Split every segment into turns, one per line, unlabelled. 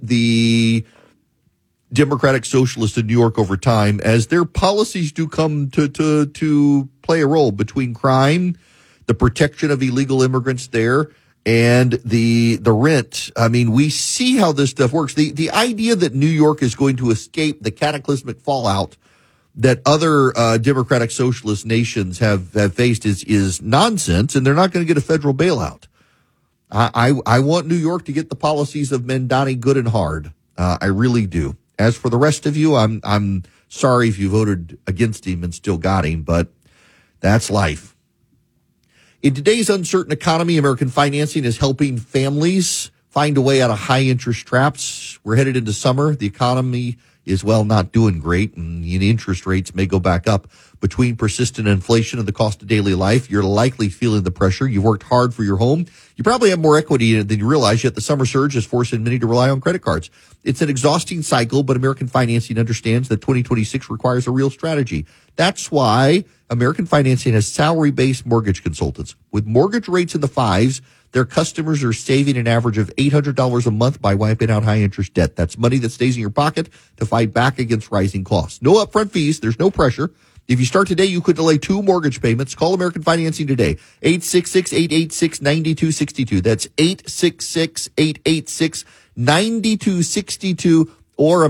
the Democratic Socialists in New York over time, as their policies do come to play a role between crime, the protection of illegal immigrants there, and the rent. I mean, we see how this stuff works. The idea that New York is going to escape the cataclysmic fallout that other Democratic Socialist nations have faced is nonsense, and they're not going to get a federal bailout. I want New York to get the policies of Mamdani good and hard. I really do. As for the rest of you, I'm sorry if you voted against him and still got him, but that's life. In today's uncertain economy, American Financing is helping families find a way out of high interest traps. We're headed into summer. The economy is, well, not doing great, and interest rates may go back up. Between persistent inflation and the cost of daily life, you're likely feeling the pressure. You've worked hard for your home. You probably have more equity in it than you realize, yet the summer surge is forcing many to rely on credit cards. It's an exhausting cycle, but American Financing understands that 2026 requires a real strategy. That's why American Financing has salary-based mortgage consultants. With mortgage rates in the fives, their customers are saving an average of $800 a month by wiping out high-interest debt. That's money that stays in your pocket to fight back against rising costs. No upfront fees. There's no pressure. If you start today, you could delay 2 mortgage payments. Call American Financing today. 866-886-9262. That's 866-886-9262 or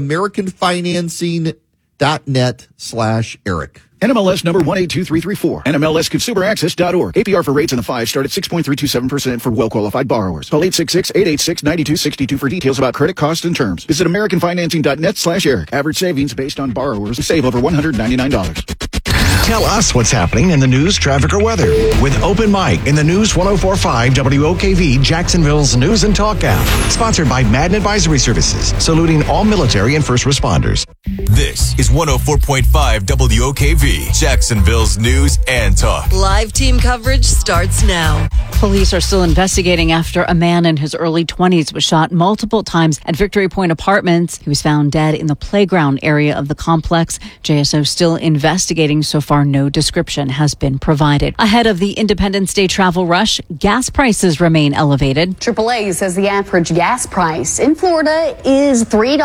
AmericanFinancing.net/Eric.
NMLS number 182334. NMLSConsumerAccess.org. APR for rates in the 5 start at 6.327% for well-qualified borrowers. Call 866-886-9262 for details about credit costs and terms. Visit AmericanFinancing.net/Eric. Average savings based on borrowers save over $199.
Tell us what's happening in the news, traffic, or weather with Open Mic in the News 104.5 WOKV, Jacksonville's News and Talk app. Sponsored by Madden Advisory Services, saluting all military and first responders.
This is 104.5 WOKV, Jacksonville's News and Talk.
Live team coverage starts now.
Police are still investigating after a man in his early 20s was shot multiple times at Victory Point Apartments. He was found dead in the playground area of the complex. JSO still investigating. So far, no description has been provided. Ahead of the Independence Day travel rush, gas prices remain elevated.
AAA says the average gas price in Florida is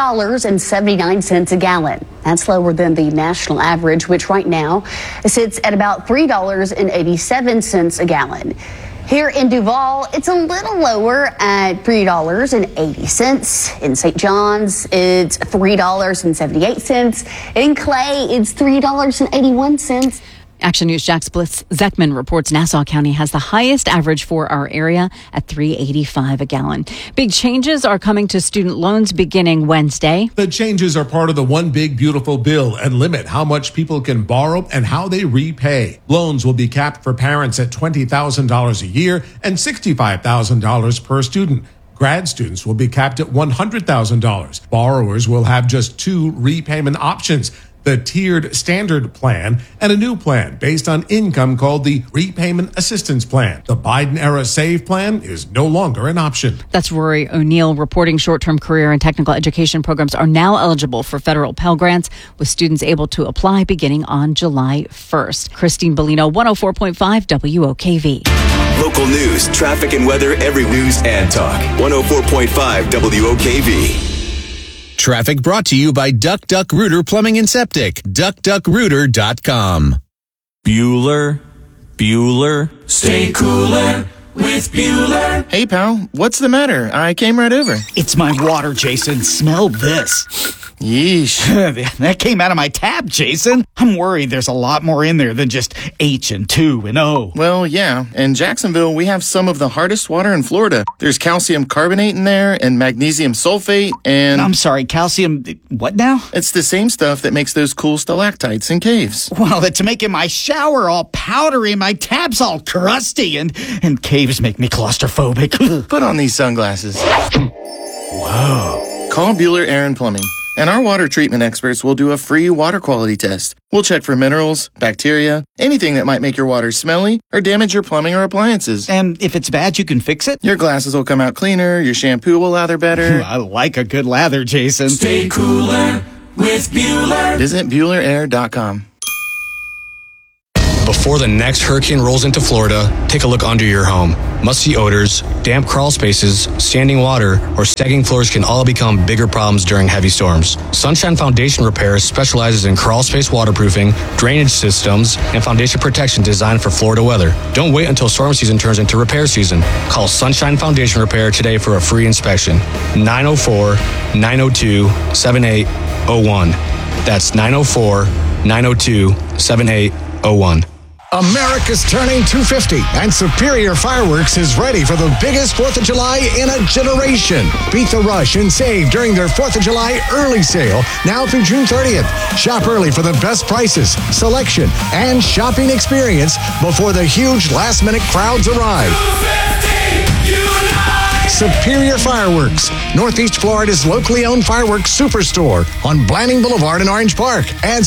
$3.79 a gallon. That's lower than the national average, which right now sits at about $3.87 a gallon. Here in Duval, it's a little lower at $3.80. In St. John's, it's $3.78. In Clay, it's $3.81.
Action News Jack's Bliss Zeckman reports Nassau County has the highest average for our area at $3.85 a gallon. Big changes are coming to student loans beginning Wednesday.
The changes are part of the One Big Beautiful Bill and limit how much people can borrow and how they repay. Loans will be capped for parents at $20,000 a year and $65,000 per student. Grad students will be capped at $100,000. Borrowers will have just 2 repayment options: the tiered standard plan and a new plan based on income called the Repayment Assistance Plan. The Biden-era SAVE plan is no longer an option.
That's Rory O'Neill reporting short-term career and technical education programs are now eligible for federal Pell Grants, with students able to apply beginning on July 1st. Christine Bellino, 104.5 WOKV.
Local news, traffic, and weather every News and Talk. 104.5 WOKV. Traffic brought to you by Duck Duck Rooter Plumbing and Septic. DuckDuckRooter.com.
Bueller, stay cooler with Bueller.
Hey, pal, what's the matter? I came right over.
It's my water, Jason. Smell this.
Yeesh.
That came out of my tap, Jason. I'm worried there's a lot more in there than just H and 2 and O.
Well, yeah. In Jacksonville, we have some of the hardest water in Florida. There's calcium carbonate in there and magnesium sulfate and...
I'm sorry, calcium... what now?
It's the same stuff that makes those cool stalactites in caves.
Well, it's making my shower all powdery, my tap's all crusty, and caves make me claustrophobic.
Put on these sunglasses.
Whoa.
Call Bueller Air and Plumbing, and our water treatment experts will do a free water quality test. We'll check for minerals, bacteria, anything that might make your water smelly or damage your plumbing or appliances.
And if it's bad, you can fix it?
Your glasses will come out cleaner, your shampoo will lather better.
I like a good lather, Jason.
Stay cooler with Bueller.
Visit BuellerAir.com.
Before the next hurricane rolls into Florida, take a look under your home. Musty odors, damp crawl spaces, standing water, or sagging floors can all become bigger problems during heavy storms. Sunshine Foundation Repair specializes in crawl space waterproofing, drainage systems, and foundation protection designed for Florida weather. Don't wait until storm season turns into repair season. Call Sunshine Foundation Repair today for a free inspection. 904-902-7801. That's 904-902-7801.
America's turning 250, and Superior Fireworks is ready for the biggest 4th of July in a generation. Beat the rush and save during their 4th of July early sale, now through June 30th. Shop early for the best prices, selection, and shopping experience before the huge last-minute crowds arrive. Superior Fireworks, Northeast Florida's locally owned fireworks superstore on Blanding Boulevard in Orange Park, and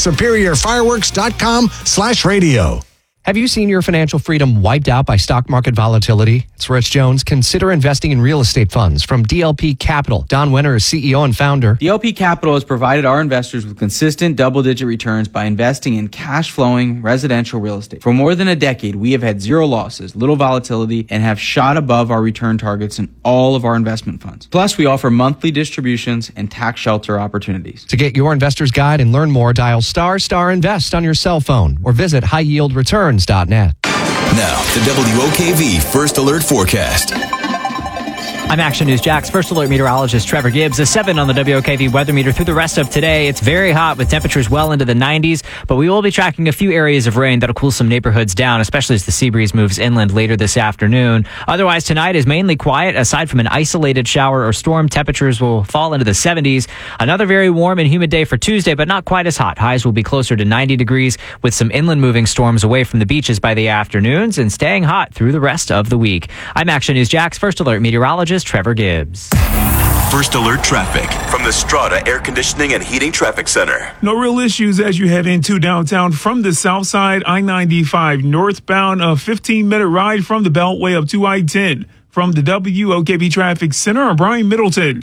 superiorfireworks.com/radio.
Have you seen your financial freedom wiped out by stock market volatility? It's Rich Jones. Consider investing in real estate funds from DLP Capital. Don Winter is CEO and founder.
DLP Capital has provided our investors with consistent double-digit returns by investing in cash-flowing residential real estate. For more than a decade, we have had zero losses, little volatility, and have shot above our return targets in all of our investment funds. Plus, we offer monthly distributions and tax shelter opportunities.
To get your investor's guide and learn more, dial **invest on your cell phone or visit highyieldreturns.net.
Now, the WOKV First Alert Forecast.
I'm Action News Jack's First Alert meteorologist Trevor Gibbs. A 7 on the WOKV weather meter through the rest of today. It's very hot with temperatures well into the 90s, but we will be tracking a few areas of rain that'll cool some neighborhoods down, especially as the sea breeze moves inland later this afternoon. Otherwise, tonight is mainly quiet. Aside from an isolated shower or storm, temperatures will fall into the 70s. Another very warm and humid day for Tuesday, but not quite as hot. Highs will be closer to 90 degrees with some inland moving storms away from the beaches by the afternoons and staying hot through the rest of the week. I'm Action News Jack's First Alert meteorologist Trevor Gibbs.
First Alert Traffic from the Strata Air Conditioning and Heating Traffic Center.
No real issues as you head into downtown from the south side, I-95 northbound, a 15-minute ride from the Beltway up to I-10. From the WOKV Traffic Center, I'm Brian Middleton.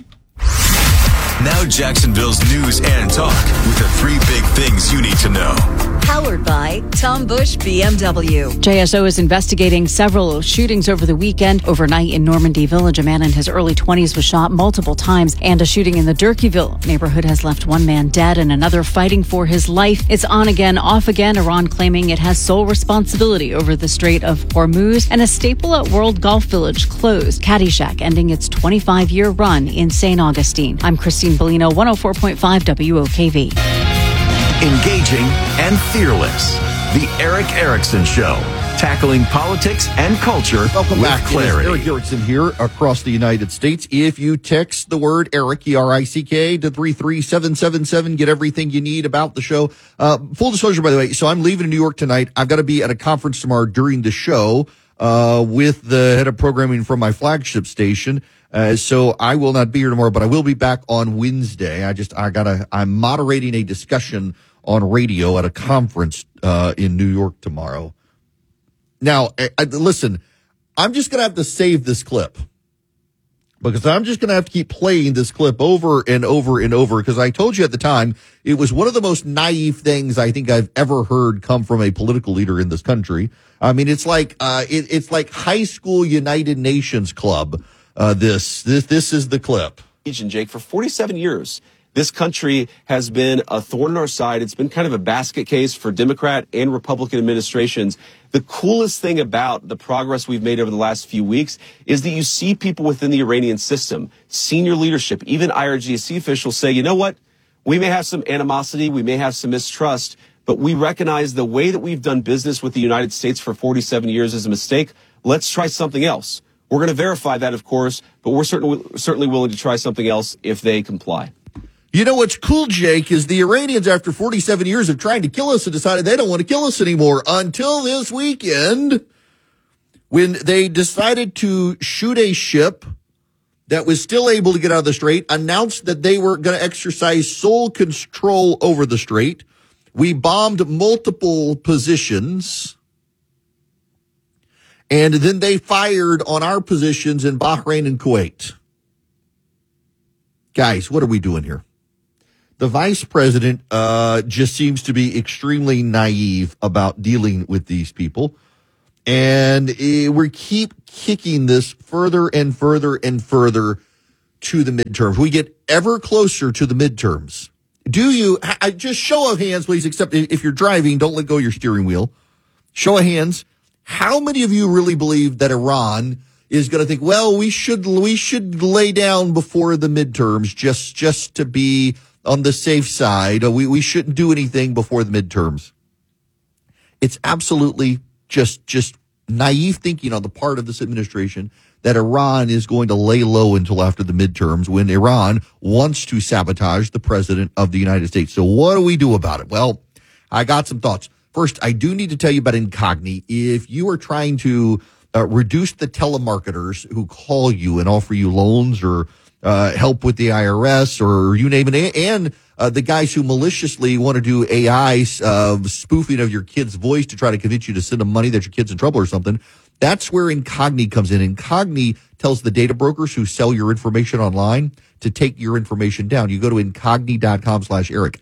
Now Jacksonville's news and talk with the 3 big things you need to know.
Powered by Tom Bush BMW.
JSO is investigating several shootings over the weekend. Overnight in Normandy Village, a man in his early 20s was shot multiple times, and a shooting in the Durkeeville neighborhood has left one man dead and another fighting for his life. It's on again, off again, Iran claiming it has sole responsibility over the Strait of Hormuz, and a staple at World Golf Village closed. Caddyshack ending its 25-year run in St. Augustine. I'm Christine Bellino, 104.5 WOKV.
Engaging and fearless. The Eric Erickson Show. Tackling politics and culture
Welcome
with
back.
clarity.
It is Eric Erickson here across the United States. If you text the word Eric, E-R-I-C-K, to 33777, get everything you need about the show. Full disclosure, by the way, so I'm leaving New York tonight. I've got to be at a conference tomorrow during the show with the head of programming from my flagship station. So I will not be here tomorrow, but I will be back on Wednesday. I'm moderating a discussion on radio at a conference in New York tomorrow. Now, listen, I'm just going to have to save this clip because I'm just going to have to keep playing this clip over and over and over because I told you at the time it was one of the most naive things I think I've ever heard come from a political leader in this country. I mean, it's like it's like high school United Nations Club. This is the clip.
Jake, for 47 years, this country has been a thorn in our side. It's been kind of a basket case for Democrat and Republican administrations. The coolest thing about the progress we've made over the last few weeks is that you see people within the Iranian system, senior leadership, even IRGC officials say, you know what? We may have some animosity. We may have some mistrust, but we recognize the way that we've done business with the United States for 47 years is a mistake. Let's try something else. We're going to verify that, of course, but we're certainly willing to try something else if they comply.
You know what's cool, Jake, is the Iranians, after 47 years of trying to kill us, have decided they don't want to kill us anymore until this weekend when they decided to shoot a ship that was still able to get out of the strait, announced that they were going to exercise sole control over the strait. We bombed multiple positions, and then they fired on our positions in Bahrain and Kuwait. Guys, what are we doing here? The vice president just seems to be extremely naive about dealing with these people. And we keep kicking this further and further and further to the midterms. We get ever closer to the midterms. Do you, just show of hands, please, except if you're driving, don't let go of your steering wheel. Show of hands. How many of you really believe that Iran is going to think, well, we should lay down before the midterms just to be on the safe side? We shouldn't do anything before the midterms. It's absolutely just naive thinking on the part of this administration that Iran is going to lay low until after the midterms when Iran wants to sabotage the president of the United States. So what do we do about it? Well, I got some thoughts. First, I do need to tell you about Incogni. If you are trying to reduce the telemarketers who call you and offer you loans or help with the IRS or you name it, and the guys who maliciously want to do AI spoofing of your kid's voice to try to convince you to send them money that your kid's in trouble or something, that's where Incogni comes in. Incogni tells the data brokers who sell your information online to take your information down. You go to incogni.com/Eric,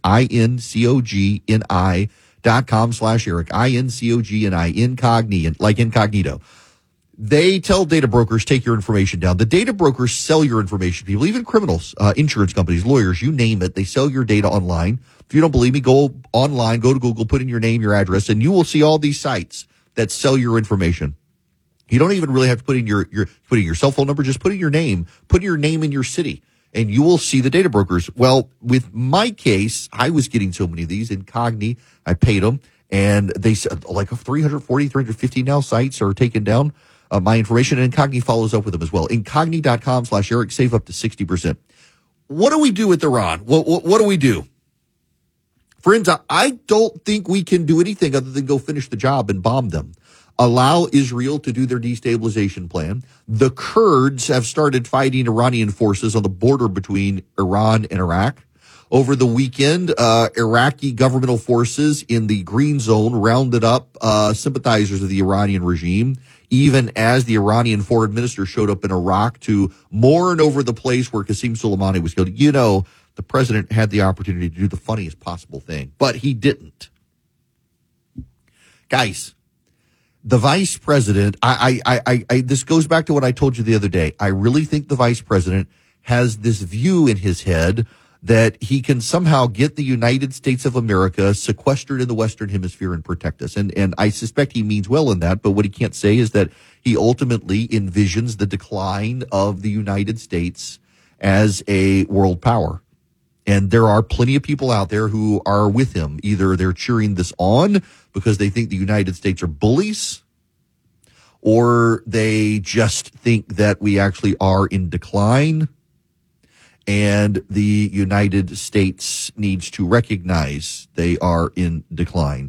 INCOGNI.com/Eric, INCOGNI, Incogni, like incognito. They tell data brokers, take your information down. The data brokers sell your information to people, even criminals, insurance companies, lawyers, you name it. They sell your data online. If you don't believe me, go online, go to Google, put in your name, your address, and you will see all these sites that sell your information. You don't even really have to put in your cell phone number. Just put in your name. Put your name in your city, and you will see the data brokers. Well, with my case, I was getting so many of these. Incogni, I paid them, and they said like 340, 350 now sites are taken down. My information, and Incogni follows up with them as well. Incogni.com/Eric, save up to 60%. What do we do with Iran? What do we do? Friends, I don't think we can do anything other than go finish the job and bomb them. Allow Israel to do their destabilization plan. The Kurds have started fighting Iranian forces on the border between Iran and Iraq. Over the weekend, Iraqi governmental forces in the Green Zone rounded up sympathizers of the Iranian regime, even as the Iranian foreign minister showed up in Iraq to mourn over the place where Qasem Soleimani was killed. You know, the president had the opportunity to do the funniest possible thing, but he didn't. Guys, the vice president, this goes back to what I told you the other day. I really think the vice president has this view in his head that he can somehow get the United States of America sequestered in the Western Hemisphere and protect us. And I suspect he means well in that, but what he can't say is that he ultimately envisions the decline of the United States as a world power. And there are plenty of people out there who are with him. Either they're cheering this on because they think the United States are bullies, or they just think that we actually are in decline. And the United States needs to recognize they are in decline.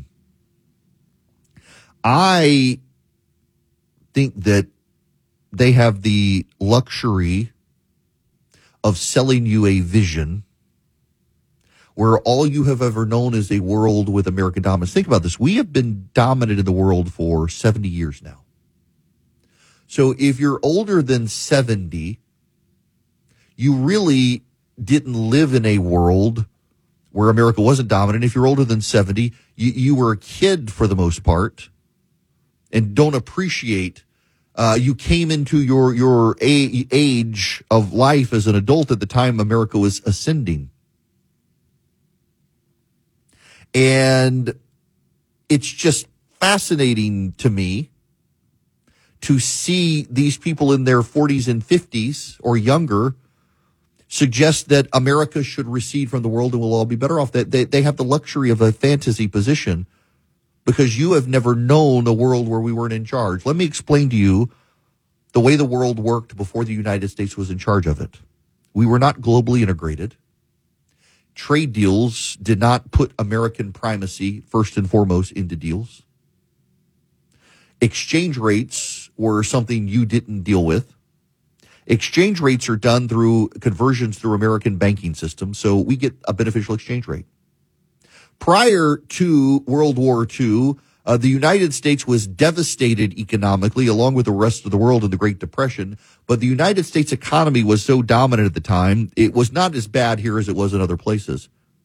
I think that they have the luxury of selling you a vision where all you have ever known is a world with American dominance. Think about this. We have been dominant in the world for 70 years now. So if you're older than 70, you really didn't live in a world where America wasn't dominant. If you're older than 70, you were a kid for the most part and don't appreciate. You came into your age of life as an adult at the time America was ascending. And it's just fascinating to me to see these people in their 40s and 50s or younger suggest that America should recede from the world and we'll all be better off. They have the luxury of a fantasy position because you have never known a world where we weren't in charge. Let me explain to you the way the world worked before the United States was in charge of it. We were not globally integrated. Trade deals did not put American primacy first and foremost into deals. Exchange rates were something you didn't deal with. Exchange rates are done through conversions through American banking system, so we get a beneficial exchange rate. Prior to World War II, the United States was devastated economically, along with the rest of the world in the Great Depression, but the United States economy was so dominant at the time, it was not as bad here as it was in other places.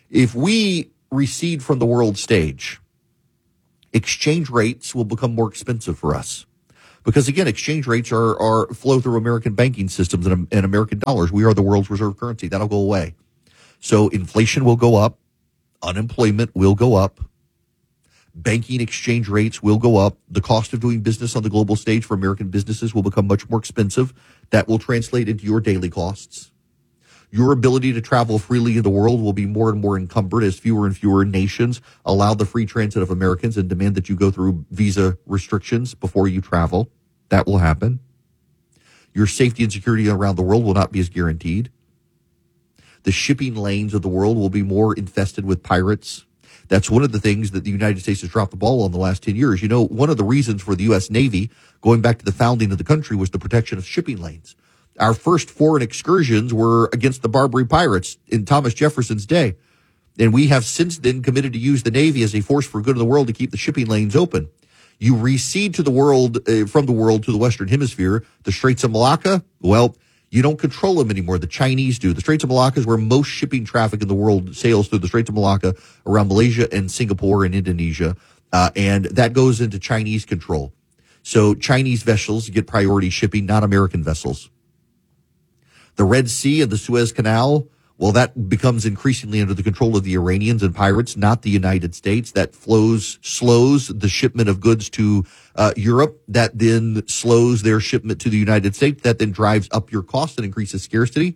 If we recede from the world stage, exchange rates will become more expensive for us. Because again, exchange rates are flow through American banking systems and American dollars. We are the world's reserve currency. That'll go away. So inflation will go up. Unemployment will go up. Banking exchange rates will go up. The cost of doing business on the global stage for American businesses will become much more expensive. That will translate into your daily costs. Your ability to travel freely in the world will be more and more encumbered as fewer and fewer nations allow the free transit of Americans and demand that you go through visa restrictions before you travel. That will happen. Your safety and security around the world will not be as guaranteed. The shipping lanes of the world will be more infested with pirates. That's one of the things that the United States has dropped the ball on the last 10 years. You know, one of the reasons for the U.S. Navy, going back to the founding of the country, was the protection of shipping lanes. Our first foreign excursions were against the Barbary pirates in Thomas Jefferson's day. And we have since then committed to use the Navy as a force for good of the world to keep the shipping lanes open. You recede to the world, from the world to the Western Hemisphere. The Straits of Malacca, well, you don't control them anymore. The Chinese do. The Straits of Malacca is where most shipping traffic in the world sails through the Straits of Malacca around Malaysia and Singapore and Indonesia. And that goes into Chinese control. So Chinese vessels get priority shipping, not American vessels. The Red Sea and the Suez Canal, well, that becomes increasingly under the control of the Iranians and pirates, not the United States. That slows the shipment of goods to Europe. That then slows their shipment to the United States. That then drives up your cost and increases scarcity.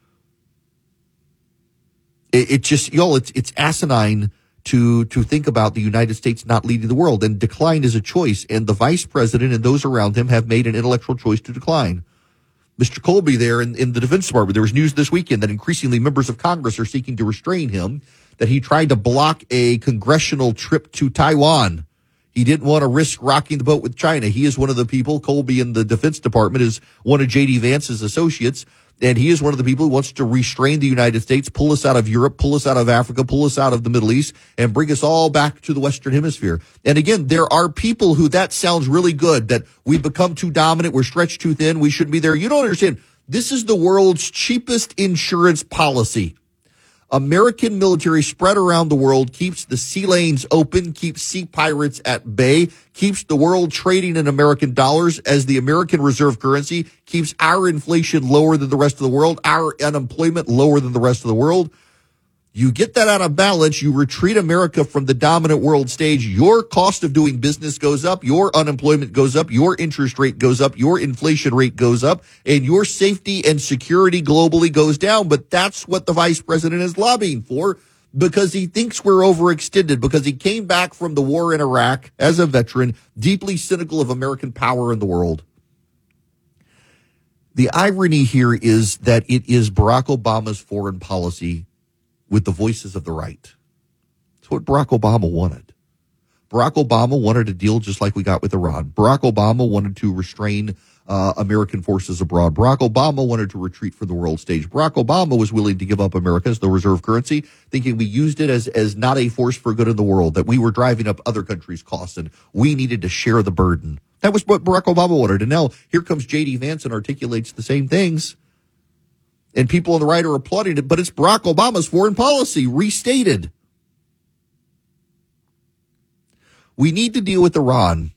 It's asinine to think about the United States not leading the world. And decline is a choice. And the vice president and those around him have made an intellectual choice to decline. Mr. Colby there in the Defense Department, there was news this weekend that increasingly members of Congress are seeking to restrain him, that he tried to block a congressional trip to Taiwan. He didn't want to risk rocking the boat with China. He is one of the people, Colby in the Defense Department is one of J.D. Vance's associates, and he is one of the people who wants to restrain the United States, pull us out of Europe, pull us out of Africa, pull us out of the Middle East, and bring us all back to the Western Hemisphere. And again, there are people who that sounds really good, that we've become too dominant, we're stretched too thin, we shouldn't be there. You don't understand. This is the world's cheapest insurance policy. American military spread around the world keeps the sea lanes open, keeps sea pirates at bay, keeps the world trading in American dollars as the American reserve currency, keeps our inflation lower than the rest of the world, our unemployment lower than the rest of the world. You get that out of balance, you retreat America from the dominant world stage, your cost of doing business goes up, your unemployment goes up, your interest rate goes up, your inflation rate goes up, and your safety and security globally goes down. But that's what the vice president is lobbying for, because he thinks we're overextended, because he came back from the war in Iraq as a veteran, deeply cynical of American power in the world. The irony here is that it is Barack Obama's foreign policy with the voices of the right. It's what Barack Obama wanted. Barack Obama wanted a deal just like we got with Iran. Barack Obama wanted to restrain American forces abroad. Barack Obama wanted to retreat from the world stage. Barack Obama was willing to give up America as the reserve currency, thinking we used it as not a force for good in the world, that we were driving up other countries' costs and we needed to share the burden. That was what Barack Obama wanted. And now here comes J.D. Vance and articulates the same things. And people on the right are applauding it, but it's Barack Obama's foreign policy restated. We need to deal with Iran.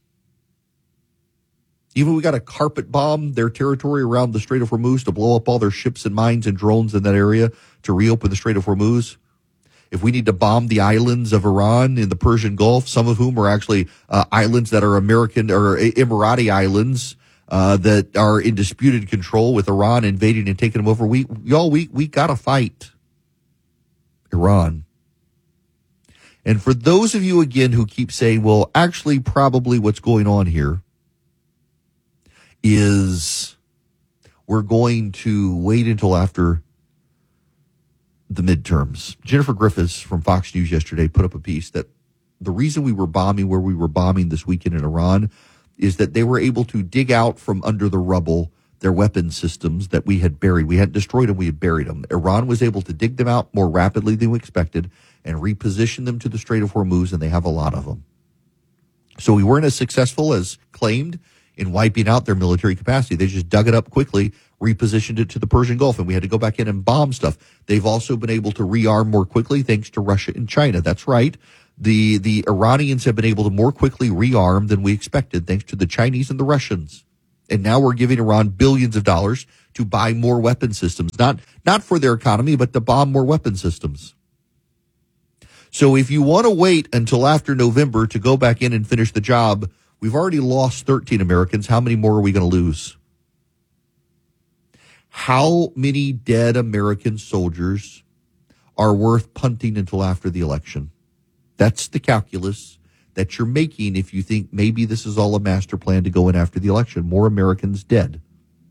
Even we got to carpet bomb their territory around the Strait of Hormuz to blow up all their ships and mines and drones in that area to reopen the Strait of Hormuz. If we need to bomb the islands of Iran in the Persian Gulf, some of whom are actually islands that are American or Emirati islands, that are in disputed control with Iran invading and taking them over. We got to fight Iran. And for those of you, again, who keep saying, well, actually, probably what's going on here is we're going to wait until after the midterms. Jennifer Griffiths from Fox News yesterday put up a piece that the reason we were bombing where we were bombing this weekend in Iran is that they were able to dig out from under the rubble their weapon systems that we had buried. We hadn't destroyed them, we had buried them. Iran was able to dig them out more rapidly than we expected and reposition them to the Strait of Hormuz, and they have a lot of them. So we weren't as successful as claimed in wiping out their military capacity. They just dug it up quickly, repositioned it to the Persian Gulf, and we had to go back in and bomb stuff. They've also been able to rearm more quickly thanks to Russia and China. That's right. The Iranians have been able to more quickly rearm than we expected thanks to the Chinese and the Russians. And now we're giving Iran billions of dollars to buy more weapon systems, not for their economy, but to bomb more weapon systems. So if you want to wait until after November to go back in and finish the job, we've already lost 13 Americans. How many more are we going to lose? How many dead American soldiers are worth punting until after the election? That's the calculus that you're making if you think maybe this is all a master plan to go in after the election. More Americans dead.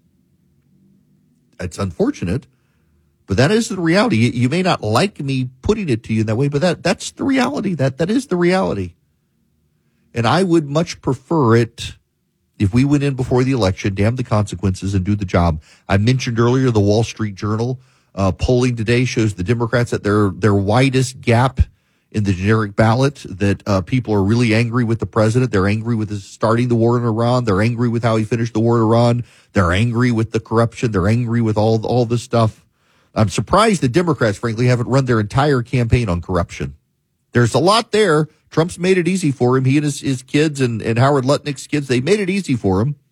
It's unfortunate, but that is the reality. You may not like me putting it to you in that way, but that's the reality. That is the reality. And I would much prefer it if we went in before the election, damn the consequences, and do the job. I mentioned earlier the Wall Street Journal polling today shows the Democrats at their widest gap in the generic ballot, that people are really angry with the president. They're angry with his starting the war in Iran. They're angry with how he finished the war in Iran. They're angry with the corruption. They're angry with all this stuff. I'm surprised the Democrats, frankly, haven't run their entire campaign on corruption. There's a lot there. Trump's made it easy for him. He and his kids and Howard Lutnick's kids, they made it easy for him.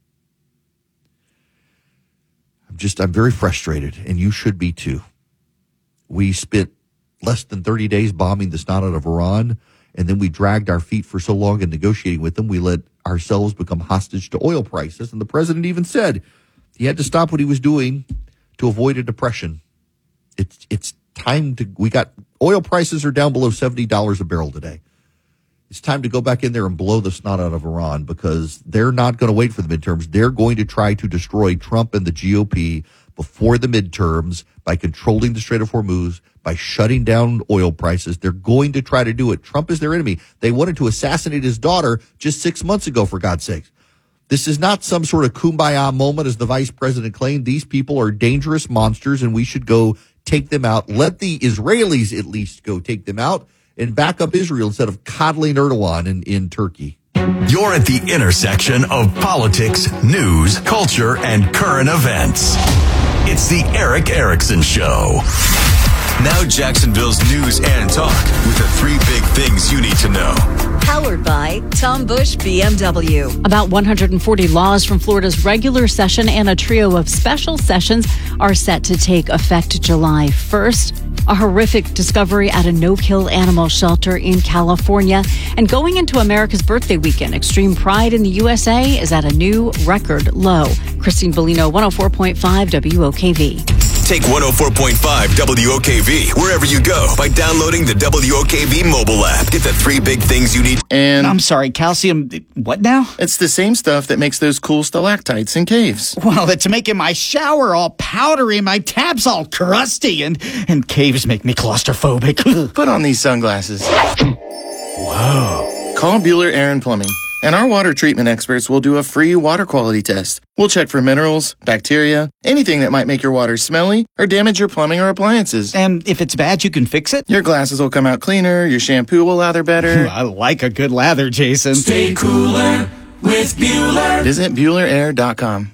I'm very frustrated, and you should be too. We spent less than 30 days bombing the snot out of Iran, and then we dragged our feet for so long in negotiating with them. We let ourselves become hostage to oil prices, and the president even said he had to stop what he was doing to avoid a depression. It's time to, we got, oil prices are down below $70 a barrel today. It's time to go back in there and blow the snot out of Iran, because they're not going to wait for the midterms. They're going to try to destroy Trump and the GOP before the midterms by controlling the Strait of Hormuz, by shutting down oil prices. They're going to try to do it. Trump is their enemy. They wanted to assassinate his daughter just 6 months ago, for God's sake. This is not some sort of kumbaya moment, as the vice president claimed. These people are dangerous monsters, and we should go take them out. Let the Israelis at least go take them out and back up Israel instead of coddling Erdogan in Turkey.
You're at the intersection of politics, news, culture, and current events. It's the Eric Erickson Show.
Now Jacksonville's news and talk with the 3 big things you need to know.
Powered by Tom Bush BMW.
About 140 laws from Florida's regular session and a trio of special sessions are set to take effect July 1st. A horrific discovery at a no-kill animal shelter in California. And going into America's birthday weekend, extreme pride in the USA is at a new record low. Christine Bellino, 104.5 WOKV.
Take 104.5 WOKV wherever you go by downloading the WOKV mobile app. Get the 3 big things you need.
And I'm sorry, calcium, what now?
It's the same stuff that makes those cool stalactites in caves.
Well, it's making my shower all powdery, my tabs all crusty, and caves make me claustrophobic.
Put on these sunglasses. Whoa. Call Bueller Air & Plumbing, and our water treatment experts will do a free water quality test. We'll check for minerals, bacteria, anything that might make your water smelly or damage your plumbing or appliances.
And if it's bad, you can fix it?
Your glasses will come out cleaner, your shampoo will lather better.
I like a good lather, Jason.
Stay cooler with Bueller.
Visit BuellerAir.com.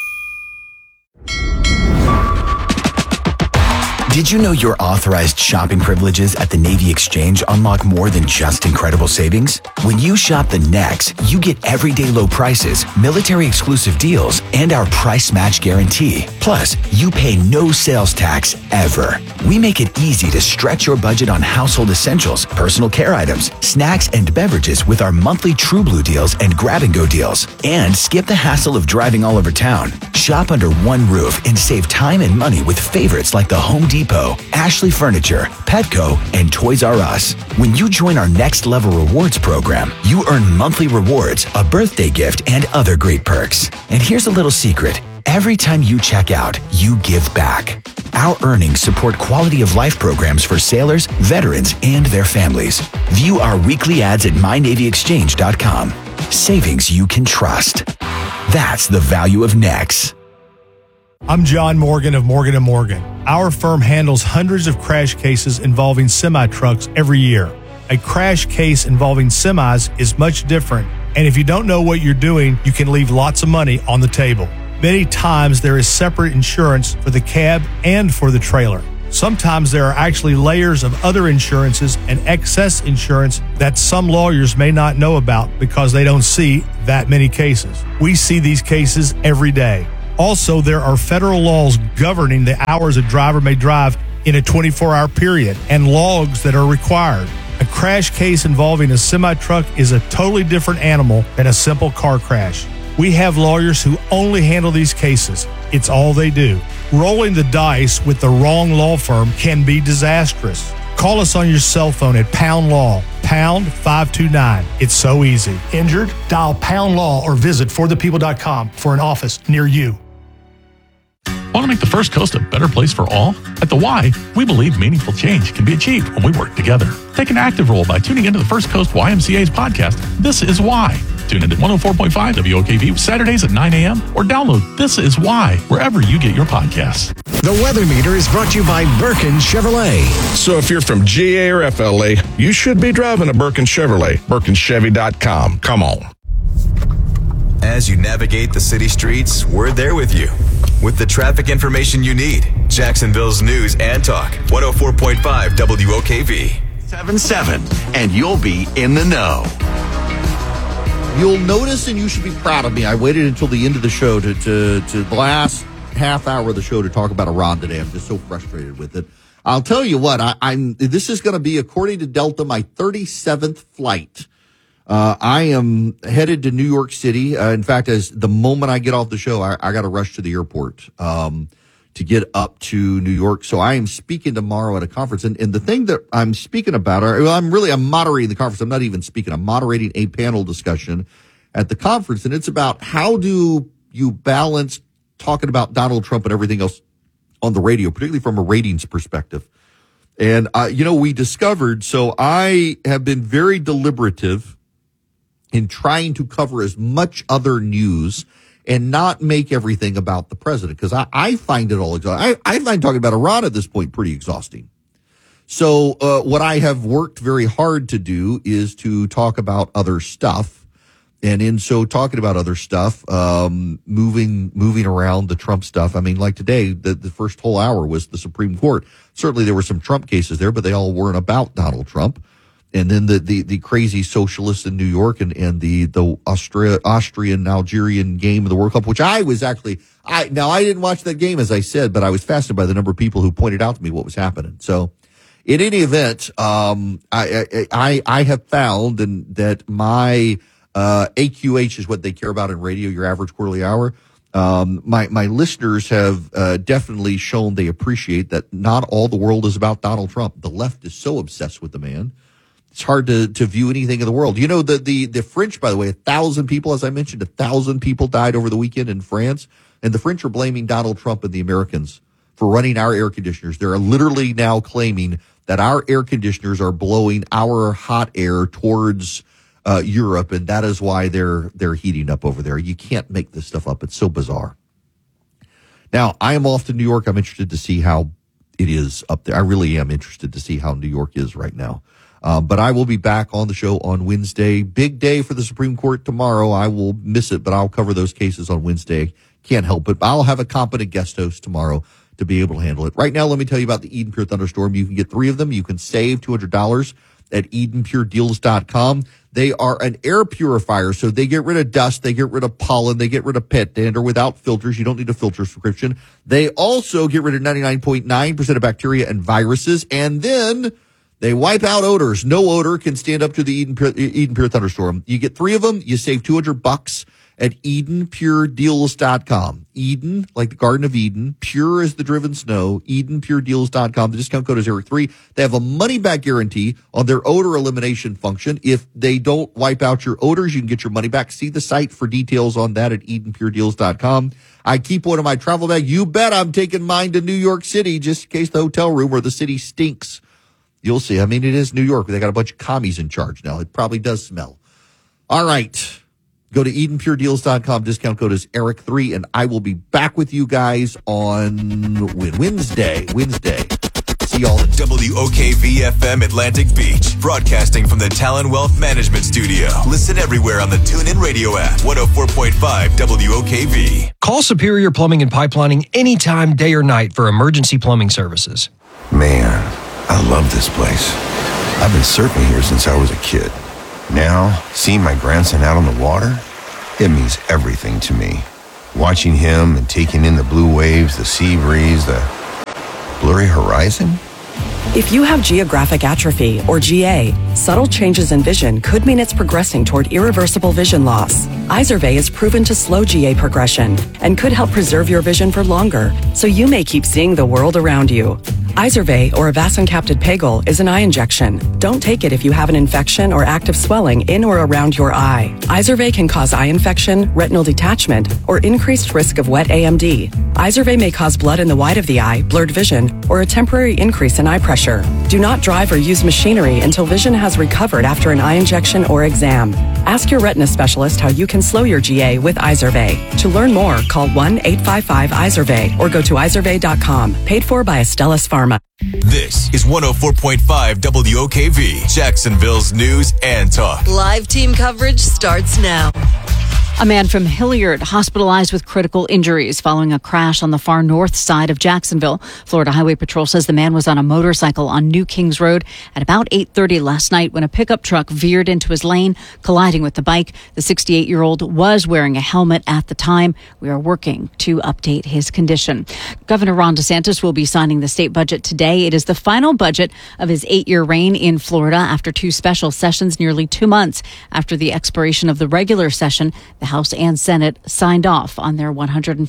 Did you know your authorized shopping privileges at the Navy Exchange unlock more than just incredible savings? When you shop the Nex, you get everyday low prices, military exclusive deals, and our price match guarantee. Plus, you pay no sales tax ever. We make it easy to stretch your budget on household essentials, personal care items, snacks, and beverages with our monthly True Blue deals and grab-and-go deals. And skip the hassle of driving all over town. Shop under one roof and save time and money with favorites like the Home Depot, Ashley Furniture, Petco, and Toys R Us. When you join our Next Level Rewards program, you earn monthly rewards, a birthday gift, and other great perks. And here's a little secret. Every time you check out, you give back. Our earnings support quality of life programs for sailors, veterans, and their families. View our weekly ads at MyNavyExchange.com. Savings you can trust. That's the value of Nex.
I'm John Morgan of Morgan & Morgan. Our firm handles hundreds of crash cases involving semi-trucks every year. A crash case involving semis is much different, and if you don't know what you're doing, you can leave lots of money on the table. Many times there is separate insurance for the cab and for the trailer. Sometimes there are actually layers of other insurances and excess insurance that some lawyers may not know about because they don't see that many cases. We see these cases every day. Also, there are federal laws governing the hours a driver may drive in a 24-hour period and logs that are required. A crash case involving a semi-truck is a totally different animal than a simple car crash. We have lawyers who only handle these cases. It's all they do. Rolling the dice with the wrong law firm can be disastrous. Call us on your cell phone at Pound Law, pound 529. It's so easy. Injured? Dial Pound Law or visit forthepeople.com for an office near you.
Want to make the First Coast a better place for all? At the Y, we believe meaningful change can be achieved when we work together. Take an active role by tuning into the First Coast YMCA's podcast, This Is Why. Tune in at 104.5 WOKV Saturdays at 9 a.m. or download This Is Why wherever you get your podcasts.
The Weather Meter is brought to you by Birkin Chevrolet.
So if you're from GA or FLA, you should be driving a Birkin Chevrolet. BirkinChevy.com. Come on.
As you navigate the city streets, we're there with you with the traffic information you need. Jacksonville's news and talk. 104.5 WOKV.
7-7, and you'll be in the know.
You'll notice, and you should be proud of me, I waited until the end of the show to the last half hour of the show to talk about Iran today. I'm just so frustrated with it. I'll tell you what, this is going to be, according to Delta, my 37th flight. I am headed to New York City. In fact, as the moment I get off the show, I got to rush to the airport to get up to New York. So I am speaking tomorrow at a conference. And the thing that I'm speaking about, I'm moderating the conference. I'm not even speaking. I'm moderating a panel discussion at the conference. And it's about how do you balance talking about Donald Trump and everything else on the radio, particularly from a ratings perspective. And, we discovered, so I have been very deliberative in trying to cover as much other news and not make everything about the president, because I find it all exhausting. I find talking about Iran at this point pretty exhausting. So what I have worked very hard to do is to talk about other stuff. And in so talking about other stuff, moving around the Trump stuff, I mean, like today, the first whole hour was the Supreme Court. Certainly there were some Trump cases there, but they all weren't about Donald Trump. And then the crazy socialists in New York and the Austrian Algerian game of the World Cup, which I was actually, I didn't watch that game, as I said, but I was fascinated by the number of people who pointed out to me what was happening. So in any event, I have found that my AQH is what they care about in radio, your average quarterly hour. My listeners have definitely shown they appreciate that not all the world is about Donald Trump. The left is so obsessed with the man. It's hard to view anything in the world. You know, the French, by the way, 1,000 people, as I mentioned, 1,000 people died over the weekend in France. And the French are blaming Donald Trump and the Americans for running our air conditioners. They're literally now claiming that our air conditioners are blowing our hot air towards Europe, and that is why they're heating up over there. You can't make this stuff up. It's so bizarre. Now, I am off to New York. I'm interested to see how it is up there. I really am interested to see how New York is right now. But I will be back on the show on Wednesday. Big day for the Supreme Court tomorrow. I will miss it, but I'll cover those cases on Wednesday. Can't help it. I'll have a competent guest host tomorrow to be able to handle it. Right now, let me tell you about the Eden Pure Thunderstorm. You can get 3 of them. You can save $200 at EdenPureDeals.com. They are an air purifier, so they get rid of dust, they get rid of pollen, they get rid of pet dander without filters. You don't need a filter subscription. They also get rid of 99.9% of bacteria and viruses, and then they wipe out odors. No odor can stand up to the Eden Pure Thunderstorm. You get 3 of them. You save $200 at EdenPureDeals.com. Eden, like the Garden of Eden. Pure as the driven snow. EdenPureDeals.com. The discount code is Eric3. They have a money-back guarantee on their odor elimination function. If they don't wipe out your odors, you can get your money back. See the site for details on that at EdenPureDeals.com. I keep one in my travel bag. You bet I'm taking mine to New York City just in case the hotel room or the city stinks. You'll see. I mean, it is New York. They got a bunch of commies in charge now. It probably does smell. All right. Go to EdenPureDeals.com. Discount code is Eric3, and I will be back with you guys on Wednesday. See y'all.
WOKV-FM Atlantic Beach, broadcasting from the Talon Wealth Management Studio. Listen everywhere on the TuneIn Radio app. 104.5 WOKV.
Call Superior Plumbing and Pipelining anytime, day or night for emergency plumbing services.
Man, I love this place. I've been surfing here since I was a kid. Now, seeing my grandson out on the water, it means everything to me. Watching him and taking in the blue waves, the sea breeze, the blurry horizon.
If you have geographic atrophy, or GA, subtle changes in vision could mean it's progressing toward irreversible vision loss. Izervay is proven to slow GA progression and could help preserve your vision for longer, so you may keep seeing the world around you. Izervay, or avacincaptad pegol, is an eye injection. Don't take it if you have an infection or active swelling in or around your eye. Izervay can cause eye infection, retinal detachment, or increased risk of wet AMD. Izervay may cause blood in the white of the eye, blurred vision, or a temporary increase in eye pressure. Do not drive or use machinery until vision has recovered after an eye injection or exam. Ask your retina specialist how you can slow your GA with Izervay. To learn more, call 1-855-IZERVAY or go to izervay.com. Paid for by Astellas Pharma.
This is 104.5 WOKV, Jacksonville's news and talk.
Live team coverage starts now.
A man from Hilliard hospitalized with critical injuries following a crash on the far north side of Jacksonville. Florida Highway Patrol says the man was on a motorcycle on New Kings Road at about 8:30 last night when a pickup truck veered into his lane, colliding with the bike. The 68-year-old was wearing a helmet at the time. We are working to update his condition. Governor Ron DeSantis will be signing the state budget today. It is the final budget of his 8-year reign in Florida after 2 special sessions nearly 2 months after the expiration of the regular session. The House and Senate signed off on their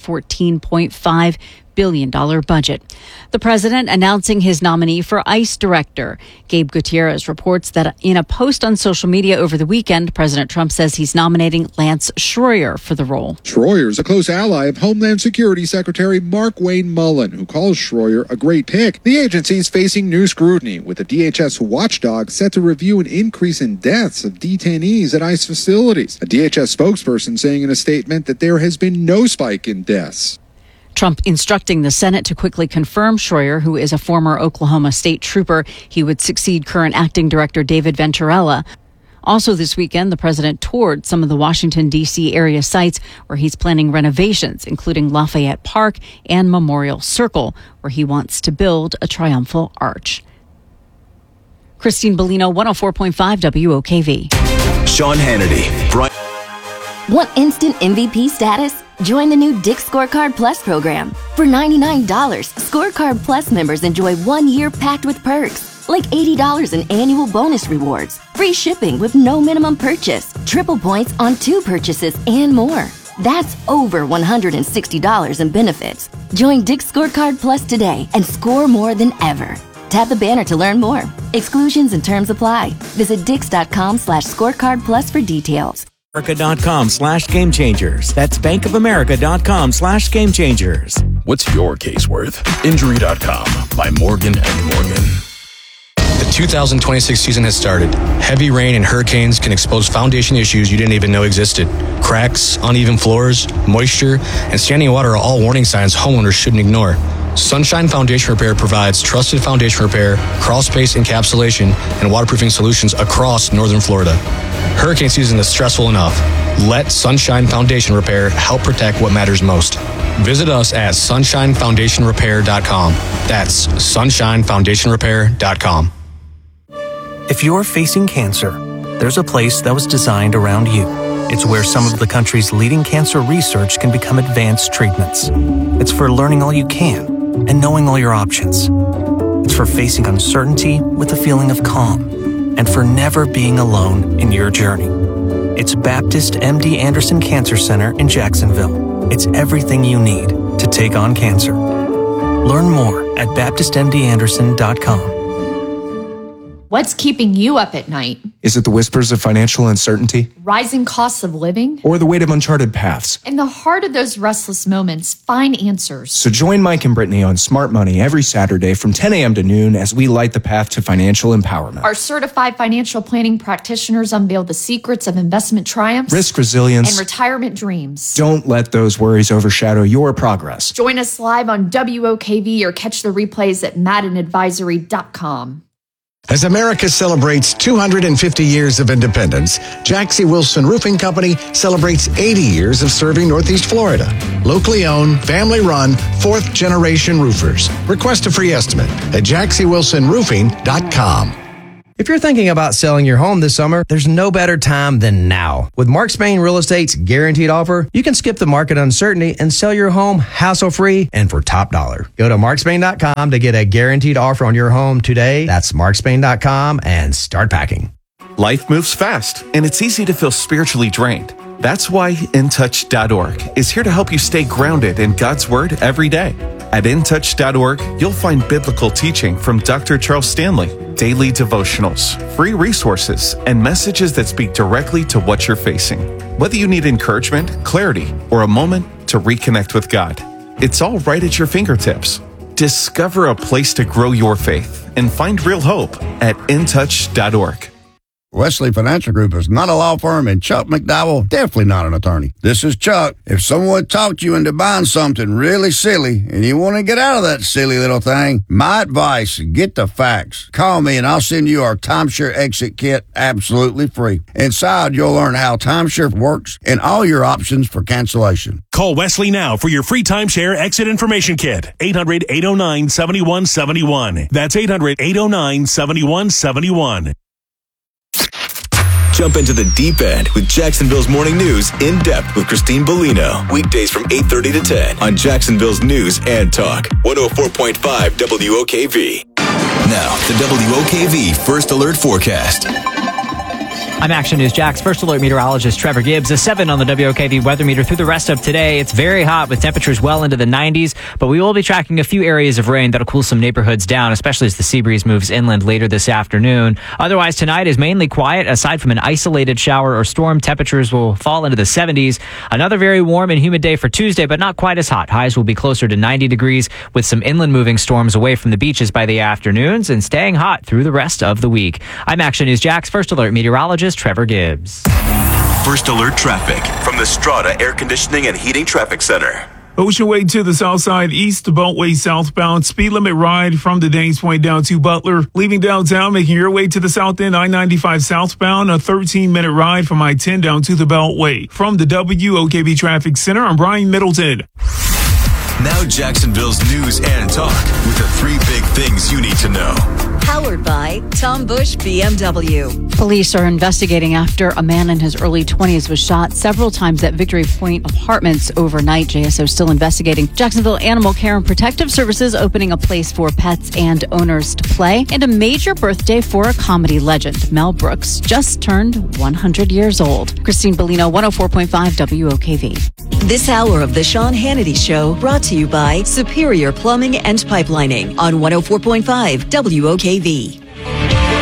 $114.5 billion budget. The president announcing his nominee for ICE director. Gabe Gutierrez reports that in a post on social media over the weekend, President Trump says he's nominating Lance Schroyer for the role.
Schroyer is a close ally of Homeland Security Secretary Mark Wayne Mullen, who calls Schroyer a great pick. The agency is facing new scrutiny, with the DHS watchdog set to review an increase in deaths of detainees at ICE facilities. A DHS spokesperson saying in a statement that there has been no spike in deaths.
Trump instructing the Senate to quickly confirm Schroyer, who is a former Oklahoma state trooper. He would succeed current acting director David Venturella. Also this weekend, the president toured some of the Washington, D.C. area sites where he's planning renovations, including Lafayette Park and Memorial Circle, where he wants to build a triumphal arch. Christine Bellino, 104.5 WOKV.
Sean Hannity, Brian.
Want instant MVP status? Join the new Dick's Scorecard Plus program. For $99, Scorecard Plus members enjoy 1 year packed with perks, like $80 in annual bonus rewards, free shipping with no minimum purchase, triple points on 2 purchases, and more. That's over $160 in benefits. Join Dick's Scorecard Plus today and score more than ever. Tap the banner to learn more. Exclusions and terms apply. Visit Dix.com/scorecard plus for details.
America.com/game changers. That's bankofamerica.com/game changers.
What's your case worth? Injury.com by Morgan & Morgan.
The 2026 season has started. Heavy rain and hurricanes can expose foundation issues you didn't even know existed. Cracks, uneven floors, moisture, and standing water are all warning signs homeowners shouldn't ignore. Sunshine Foundation Repair provides trusted foundation repair, crawl space encapsulation, and waterproofing solutions across northern Florida. Hurricane season is stressful enough. Let Sunshine Foundation Repair help protect what matters most. Visit us at sunshinefoundationrepair.com. That's sunshinefoundationrepair.com.
If you're facing cancer, there's a place that was designed around you. It's where some of the country's leading cancer research can become advanced treatments. It's for learning all you can and knowing all your options. It's for facing uncertainty with a feeling of calm and for never being alone in your journey. It's Baptist MD Anderson Cancer Center in Jacksonville. It's everything you need to take on cancer. Learn more at BaptistMDAnderson.com.
What's keeping you up at night?
Is it the whispers of financial uncertainty?
Rising costs of living?
Or the weight of uncharted paths?
In the heart of those restless moments, find answers.
So join Mike and Brittany on Smart Money every Saturday from 10 a.m. to noon as we light the path to financial empowerment.
Our certified financial planning practitioners unveil the secrets of investment triumphs,
risk resilience,
and retirement dreams.
Don't let those worries overshadow your progress.
Join us live on WOKV or catch the replays at MaddenAdvisory.com.
As America celebrates 250 years of independence, Jaxie Wilson Roofing Company celebrates 80 years of serving Northeast Florida. Locally owned, family-run, fourth-generation roofers. Request a free estimate at JaxieWilsonRoofing.com.
If you're thinking about selling your home this summer, there's no better time than now. With Mark Spain Real Estate's guaranteed offer, you can skip the market uncertainty and sell your home hassle-free and for top dollar. Go to markspain.com to get a guaranteed offer on your home today. That's markspain.com and start packing.
Life moves fast, and it's easy to feel spiritually drained. That's why InTouch.org is here to help you stay grounded in God's Word every day. At InTouch.org, you'll find biblical teaching from Dr. Charles Stanley, daily devotionals, free resources, and messages that speak directly to what you're facing. Whether you need encouragement, clarity, or a moment to reconnect with God, it's all right at your fingertips. Discover a place to grow your faith and find real hope at InTouch.org.
Wesley Financial Group is not a law firm, and Chuck McDowell definitely not an attorney. This is Chuck. If someone talked you into buying something really silly and you want to get out of that silly little thing, my advice, get the facts. Call me and I'll send you our timeshare exit kit absolutely free. Inside, you'll learn how timeshare works and all your options for cancellation.
Call Wesley now for your free timeshare exit information kit. 800-809-7171. That's 800-809-7171.
Jump into the deep end with Jacksonville's Morning News in depth with Christine Bellino. Weekdays from 8:30 to 10 on Jacksonville's News and Talk. 104.5 WOKV. Now, the WOKV First Alert Forecast.
I'm Action News Jack's First Alert meteorologist Trevor Gibbs. A 7 on the WOKV weather meter through the rest of today. It's very hot with temperatures well into the 90s, but we will be tracking a few areas of rain that'll cool some neighborhoods down, especially as the sea breeze moves inland later this afternoon. Otherwise, tonight is mainly quiet. Aside from an isolated shower or storm, temperatures will fall into the 70s. Another very warm and humid day for Tuesday, but not quite as hot. Highs will be closer to 90 degrees with some inland moving storms away from the beaches by the afternoons and staying hot through the rest of the week. I'm Action News Jack's First Alert meteorologist Trevor Gibbs.
First Alert traffic from the Strata Air Conditioning and Heating Traffic Center.
Ocean Way to the south side, east to Beltway southbound. Speed limit ride from the Danes Point down to Butler. Leaving downtown, making your way to the south end, I-95 southbound. A 13-minute ride from I-10 down to the Beltway. From the WOKV Traffic Center, I'm Brian Middleton.
Now Jacksonville's News and Talk with the 3 big things you need to know.
Powered by Tom Bush BMW.
Police are investigating after a man in his early 20s was shot several times at Victory Point Apartments overnight. JSO still investigating. Jacksonville Animal Care and Protective Services opening a place for pets and owners to play. And a major birthday for a comedy legend. Mel Brooks just turned 100 years old. Christine Bellino, 104.5 WOKV.
This hour of the Sean Hannity Show brought to you by Superior Plumbing and Pipelining on 104.5 WOKV.